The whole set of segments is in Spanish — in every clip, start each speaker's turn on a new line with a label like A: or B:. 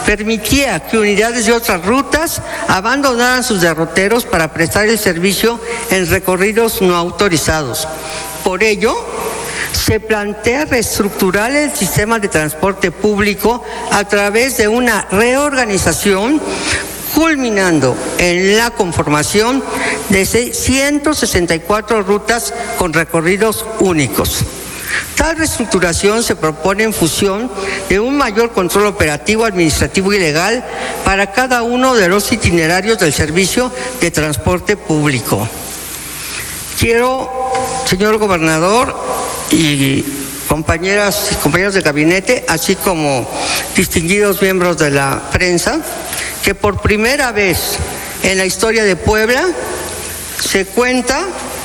A: permitía que unidades de otras rutas abandonaran sus derroteros para prestar el servicio en recorridos no autorizados. Por ello, se plantea reestructurar el sistema de transporte público a través de una reorganización, culminando en la conformación de 164 rutas con recorridos únicos. Tal reestructuración se propone en función de un mayor control operativo, administrativo y legal para cada uno de los itinerarios del servicio de transporte público. Quiero, señor gobernador y compañeras y compañeros de gabinete, así como distinguidos miembros de la prensa, que por primera vez en la historia de Puebla se cuenta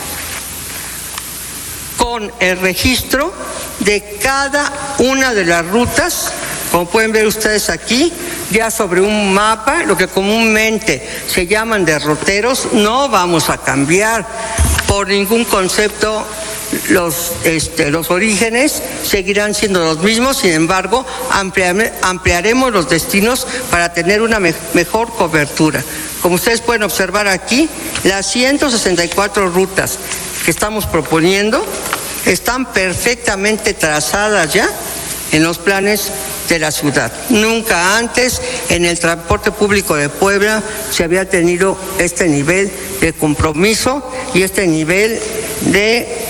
A: con el registro de cada una de las rutas, como pueden ver ustedes aquí, ya sobre un mapa, lo que comúnmente se llaman derroteros. No vamos a cambiar por ningún concepto los orígenes, seguirán siendo los mismos. Sin embargo, ampliaremos los destinos para tener una mejor cobertura. Como ustedes pueden observar aquí, las 164 rutas que estamos proponiendo están perfectamente trazadas ya en los planes de la ciudad. Nunca antes en el transporte público de Puebla se había tenido este nivel de compromiso y este nivel de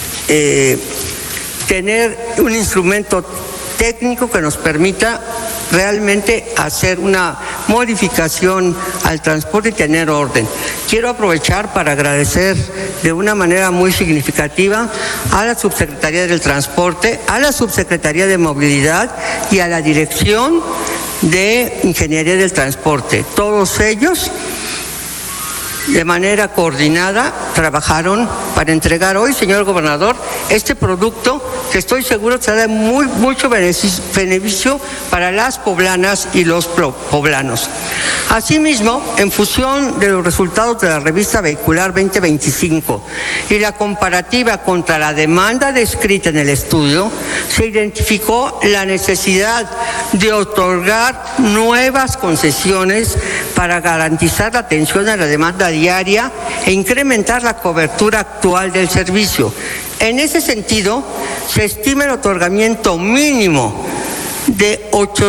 A: tener un instrumento técnico que nos permita realmente hacer una modificación al transporte y tener orden. Quiero aprovechar para agradecer de una manera muy significativa a la Subsecretaría del Transporte, a la Subsecretaría de Movilidad y a la Dirección de Ingeniería del Transporte. Todos ellos, de manera coordinada, trabajaron para entregar hoy, señor gobernador, este producto que estoy seguro será de mucho beneficio para las poblanas y los poblanos. Asimismo, en función de los resultados de la revista vehicular 2025 y la comparativa contra la demanda descrita en el estudio, se identificó la necesidad de otorgar nuevas concesiones para garantizar la atención a la demanda diaria e incrementar la cobertura actual del servicio. En ese sentido, se estima el otorgamiento mínimo de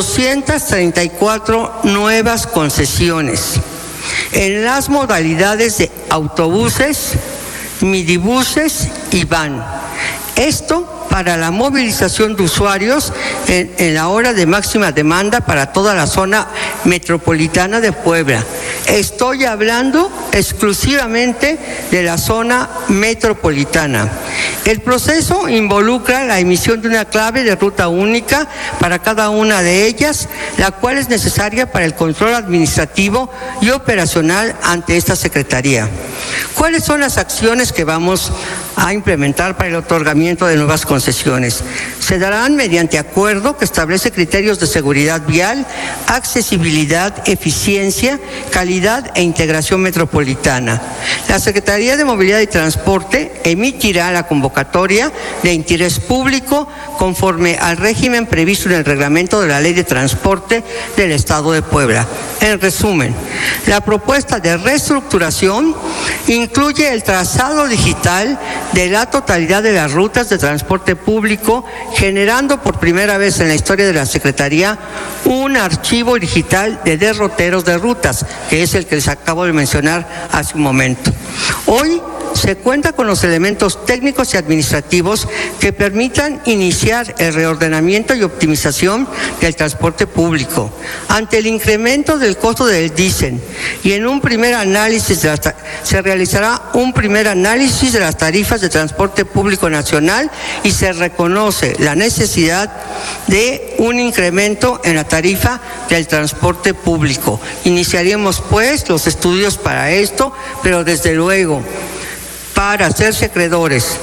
A: 834 nuevas concesiones en las modalidades de autobuses, minibuses y van. Esto para la movilización de usuarios en la hora de máxima demanda para toda la zona metropolitana de Puebla. Estoy hablando exclusivamente de la zona metropolitana. El proceso involucra la emisión de una clave de ruta única para cada una de ellas, la cual es necesaria para el control administrativo y operacional ante esta Secretaría. ¿Cuáles son las acciones que vamos a implementar para el otorgamiento de nuevas concesiones? Se darán mediante acuerdo que establece criterios de seguridad vial, accesibilidad, eficiencia, calidad e integración metropolitana. La Secretaría de Movilidad y Transporte emitirá la convocatoria de interés público conforme al régimen previsto en el reglamento de la Ley de Transporte del Estado de Puebla. En resumen, la propuesta de reestructuración incluye el trazado digital de la totalidad de las rutas de transporte público, generando por primera vez en la historia de la Secretaría un archivo digital de derroteros de rutas, que es el que les acabo de mencionar hace un momento. Hoy se cuenta con los elementos técnicos y administrativos que permitan iniciar el reordenamiento y optimización del transporte público. Ante el incremento del costo del diésel y en un primer análisis se realizará un primer análisis de las tarifas de transporte público nacional y se reconoce la necesidad de un incremento en la tarifa del transporte público. Iniciaremos pues los estudios para esto, pero desde luego, para hacerse acreedores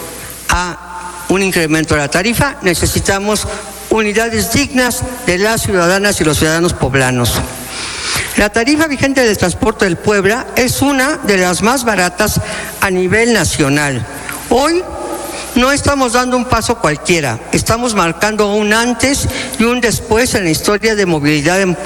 A: a un incremento de la tarifa, necesitamos unidades dignas de las ciudadanas y los ciudadanos poblanos. La tarifa vigente del transporte del Puebla es una de las más baratas a nivel nacional. Hoy no estamos dando un paso cualquiera, estamos marcando un antes y un después en la historia de movilidad en Puebla.